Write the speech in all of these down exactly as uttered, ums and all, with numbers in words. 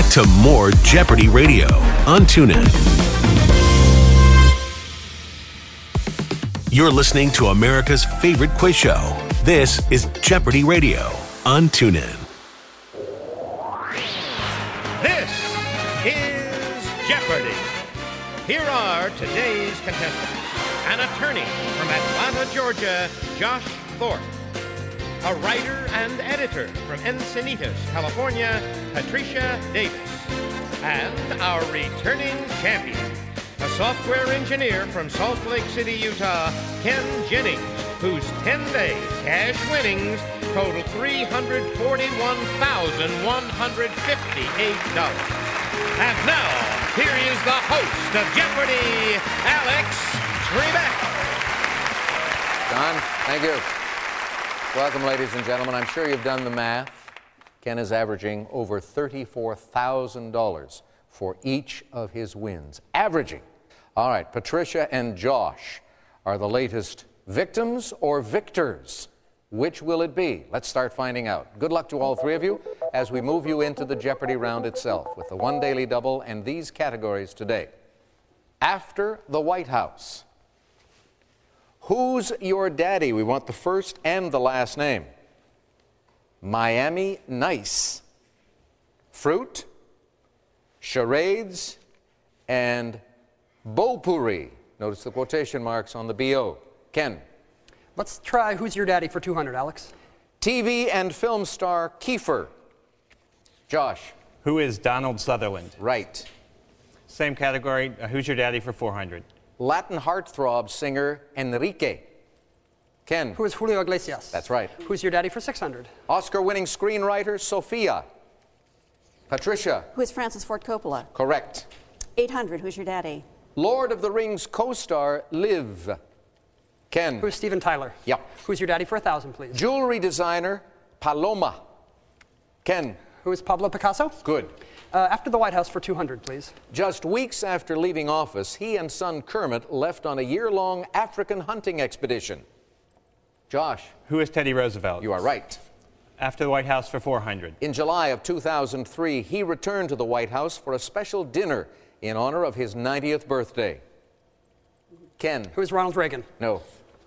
to more Jeopardy Radio on TuneIn. You're listening to America's favorite quiz show. This is Jeopardy Radio on TuneIn. This is Jeopardy! Here are today's contestants. An attorney from Atlanta, Georgia, Josh Thorpe. A writer and editor from Encinitas, California, Patricia Davis. And our returning champion, a software engineer from Salt Lake City, Utah, Ken Jennings, whose ten-day cash winnings total three hundred forty-one thousand one hundred fifty-eight dollars. And now, here is the host of Jeopardy, Alex Trebek. John, thank you. Welcome, ladies and gentlemen. I'm sure you've done the math. Ken is averaging over thirty-four thousand dollars for each of his wins. Averaging. All right, Patricia and Josh are the latest victims or victors. Which will it be? Let's start finding out. Good luck to all three of you as we move you into the Jeopardy round itself with the one daily double and these categories today. After the White House. Who's your daddy? We want the first and the last name. Miami Nice. Fruit, charades, and Beaupurri. Notice the quotation marks on the B O. Ken. Let's try Who's Your Daddy for two hundred, Alex. T V and film star Kiefer. Josh. Who is Donald Sutherland? Right. Same category, uh, Who's Your Daddy for four hundred? Latin heartthrob singer Enrique. Ken. Who is Julio Iglesias? That's right. Who's Your Daddy for six hundred? Oscar-winning screenwriter Sofia. Patricia. Who is Francis Ford Coppola? Correct. eight hundred, Who's Your Daddy? Lord of the Rings co-star Liv. Ken. Who's Steven Tyler? Yep. Who's Your Daddy for one thousand, please? Jewelry designer Paloma. Ken. Who is Pablo Picasso? Good. Uh, after the White House for two hundred, please. Just weeks after leaving office, he and son Kermit left on a year-long African hunting expedition. Josh. Who is Teddy Roosevelt? You are right. After the White House for four hundred. In July of two thousand three, he returned to the White House for a special dinner in honor of his ninetieth birthday. Ken. Who is Ronald Reagan? No.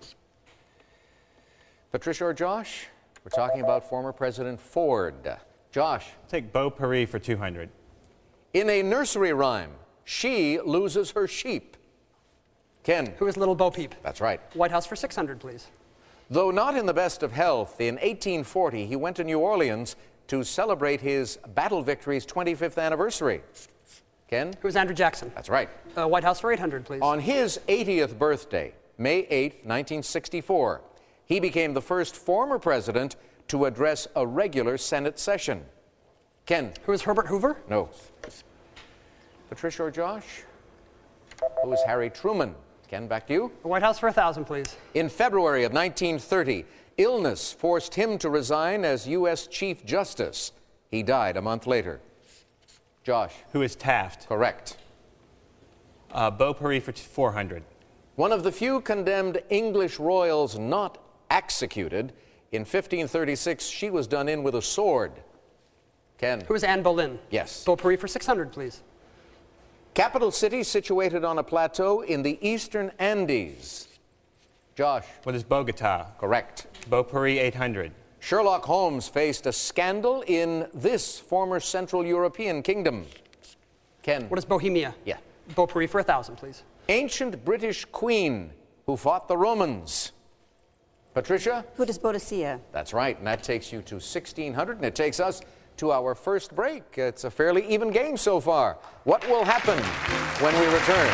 Patricia or Josh? We're talking about former President Ford. Josh. Take Beaupurri for two hundred. In a nursery rhyme, she loses her sheep. Ken. Who is Little Bo Peep? That's right. White House for six hundred, please. Though not in the best of health, in eighteen forty he went to New Orleans to celebrate his battle victory's twenty-fifth anniversary. Ken? Who is Andrew Jackson? That's right. Uh, White House for eight hundred, please. On his eightieth birthday, May eighth, nineteen sixty-four, he became the first former president to address a regular Senate session. Ken? Who is Herbert Hoover? No. Patricia or Josh? Who is Harry Truman? Ken, back to you. The White House for one thousand, please. In February of nineteen thirty, illness forced him to resign as U S Chief Justice. He died a month later. Josh? Who is Taft? Correct. Uh, Beaupurri for four hundred. One of the few condemned English royals not executed, in fifteen thirty-six, she was done in with a sword. Ken? Who is Anne Boleyn? Yes. Beaupurri for six hundred, please. Capital city situated on a plateau in the eastern Andes. Josh? What is Bogota? Correct. Beaupurri eight hundred. Sherlock Holmes faced a scandal in this former Central European kingdom. Ken? What is Bohemia? Yeah. Beaupurri for one thousand, please. Ancient British queen who fought the Romans. Patricia? Who does Boadicea? That's right, and that takes you to sixteen hundred, and it takes us to our first break. It's a fairly even game so far. What will happen when we return?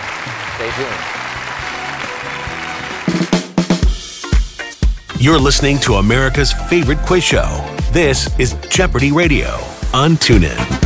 Stay tuned. You're listening to America's favorite quiz show. This is Jeopardy Radio on TuneIn.